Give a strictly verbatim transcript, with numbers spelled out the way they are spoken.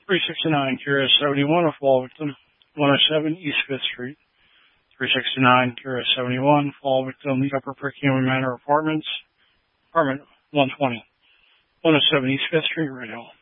three sixty-nine Curious seventy-one, a fall victim. one oh seven East fifth Street. three sixty-nine Curious seventy-one, fall victim, the Upper Perkiomen Manor Apartments. Apartment one twenty. one oh seven East fifth Street, Red Hill.